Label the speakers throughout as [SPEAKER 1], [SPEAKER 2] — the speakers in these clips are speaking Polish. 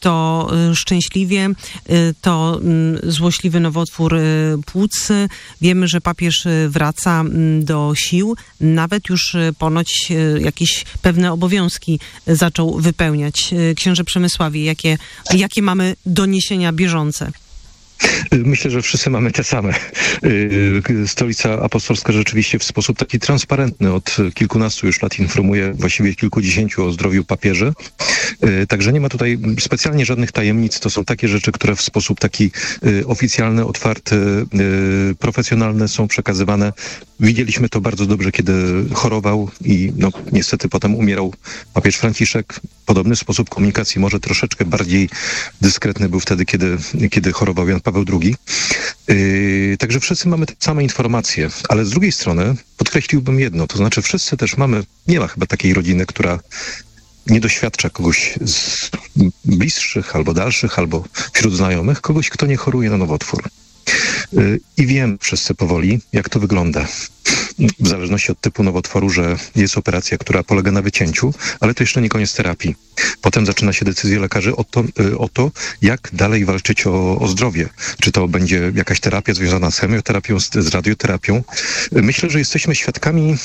[SPEAKER 1] to szczęśliwie to złośliwy nowotwór płuc. Wiemy, że papież wraca do sił, nawet już ponoć jakieś pewne obowiązki zaczął wypełniać. Księże Przemysławie, jakie mamy doniesienia bieżące?
[SPEAKER 2] Myślę, że wszyscy mamy te same. Stolica Apostolska rzeczywiście w sposób taki transparentny od kilkunastu już lat informuje, właściwie kilkudziesięciu, o zdrowiu papieży. Także nie ma tutaj specjalnie żadnych tajemnic. To są takie rzeczy, które w sposób taki oficjalny, otwarty, profesjonalny są przekazywane. Widzieliśmy to bardzo dobrze, kiedy chorował i niestety potem umierał papież Franciszek. Podobny sposób komunikacji, może troszeczkę bardziej dyskretny, był wtedy, kiedy chorował Jan Paweł II. Także wszyscy mamy te same informacje, ale z drugiej strony podkreśliłbym jedno, to znaczy wszyscy też nie ma chyba takiej rodziny, która nie doświadcza kogoś z bliższych albo dalszych, albo wśród znajomych, kogoś, kto nie choruje na nowotwór. I wiem wszyscy powoli, jak to wygląda. W zależności od typu nowotworu, że jest operacja, która polega na wycięciu, ale to jeszcze nie koniec terapii. Potem zaczyna się decyzja lekarzy o to, jak dalej walczyć o zdrowie. Czy to będzie jakaś terapia związana z chemioterapią, z radioterapią. Myślę, że jesteśmy świadkami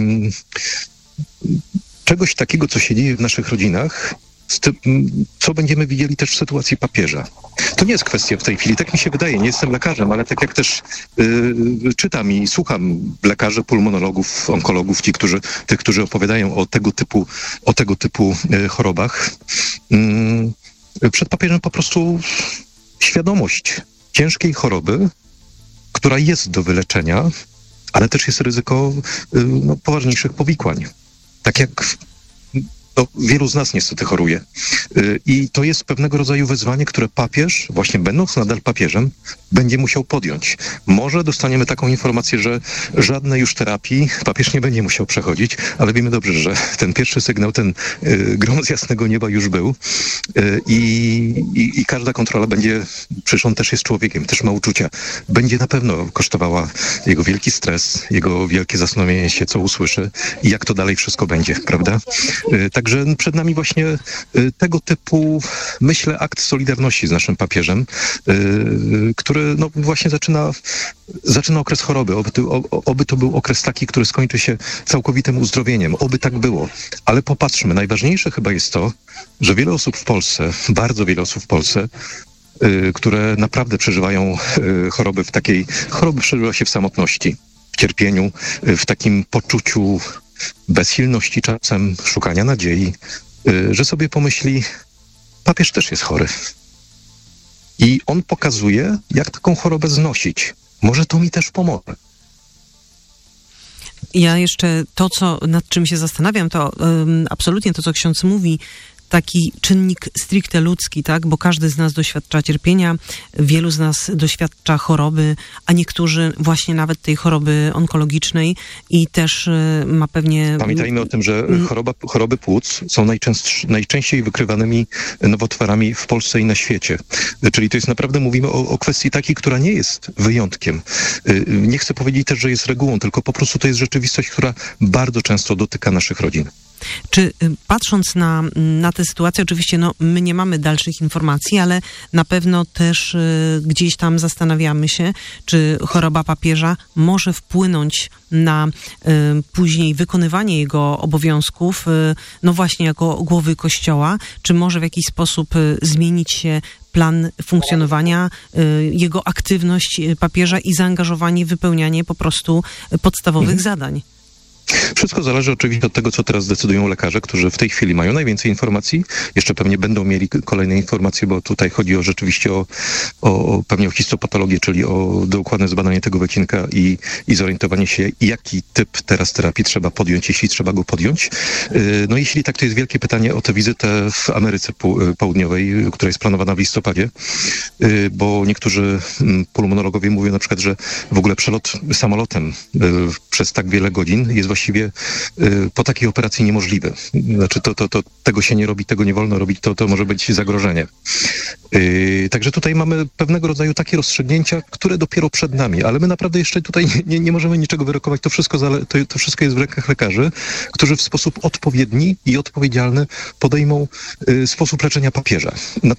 [SPEAKER 2] czegoś takiego, co się dzieje w naszych rodzinach, z tym, co będziemy widzieli też w sytuacji papieża. To nie jest kwestia w tej chwili, tak mi się wydaje, nie jestem lekarzem, ale tak jak też czytam i słucham lekarzy, pulmonologów, onkologów, tych, którzy opowiadają o tego typu chorobach. Przed papieżem po prostu świadomość ciężkiej choroby, która jest do wyleczenia, ale też jest ryzyko poważniejszych powikłań. Tak jak wielu z nas niestety choruje. I to jest pewnego rodzaju wyzwanie, które papież, właśnie będąc nadal papieżem, będzie musiał podjąć. Może dostaniemy taką informację, że żadnej już terapii papież nie będzie musiał przechodzić, ale wiemy dobrze, że ten pierwszy sygnał, ten grom z jasnego nieba już był i każda kontrola będzie, przecież on też jest człowiekiem, też ma uczucia, będzie na pewno kosztowała jego wielki stres, jego wielkie zastanowienie się, co usłyszy i jak to dalej wszystko będzie, prawda? Także przed nami właśnie tego typu, myślę, akt solidarności z naszym papieżem, który właśnie zaczyna okres choroby. Oby to był okres taki, który skończy się całkowitym uzdrowieniem. Oby tak było. Ale popatrzmy, najważniejsze chyba jest to, że wiele osób w Polsce, bardzo wiele osób w Polsce, które naprawdę przeżywają choroby przeżywa się w samotności, w cierpieniu, w takim poczuciu bezsilności czasem, szukania nadziei, że sobie pomyśli, papież też jest chory. I on pokazuje, jak taką chorobę znosić. Może to mi też pomoże.
[SPEAKER 1] Ja jeszcze nad czym się zastanawiam, to absolutnie to, co ksiądz mówi, taki czynnik stricte ludzki, tak? Bo każdy z nas doświadcza cierpienia, wielu z nas doświadcza choroby, a niektórzy właśnie nawet tej choroby onkologicznej i też ma pewnie...
[SPEAKER 2] Pamiętajmy o tym, że choroby płuc są najczęściej wykrywanymi nowotworami w Polsce i na świecie. Czyli to jest naprawdę, mówimy o kwestii takiej, która nie jest wyjątkiem. Nie chcę powiedzieć też, że jest regułą, tylko po prostu to jest rzeczywistość, która bardzo często dotyka naszych rodzin.
[SPEAKER 1] Czy patrząc na tę sytuację, oczywiście my nie mamy dalszych informacji, ale na pewno też gdzieś tam zastanawiamy się, czy choroba papieża może wpłynąć na później wykonywanie jego obowiązków, właśnie jako głowy Kościoła, czy może w jakiś sposób zmienić się plan funkcjonowania, jego aktywność papieża i zaangażowanie w wypełnianie po prostu podstawowych zadań.
[SPEAKER 2] Wszystko zależy oczywiście od tego, co teraz decydują lekarze, którzy w tej chwili mają najwięcej informacji. Jeszcze pewnie będą mieli kolejne informacje, bo tutaj chodzi rzeczywiście pewnie o histopatologię, czyli o dokładne zbadanie tego wycinka i zorientowanie się, jaki typ teraz terapii trzeba podjąć, jeśli trzeba go podjąć. Jeśli tak, to jest wielkie pytanie o tę wizytę w Ameryce Południowej, która jest planowana w listopadzie, bo niektórzy pulmonologowie mówią na przykład, że w ogóle przelot samolotem przez tak wiele godzin jest właściwie po takiej operacji niemożliwy. Znaczy tego się nie robi, tego nie wolno robić, to może być zagrożenie. Także tutaj mamy pewnego rodzaju takie rozstrzygnięcia, które dopiero przed nami, ale my naprawdę jeszcze tutaj nie możemy niczego wyrokować. To wszystko jest w rękach lekarzy, którzy w sposób odpowiedni i odpowiedzialny podejmą sposób leczenia papieża.